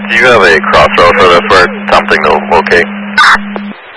Do you have a crossroad for this we're attempting to locate?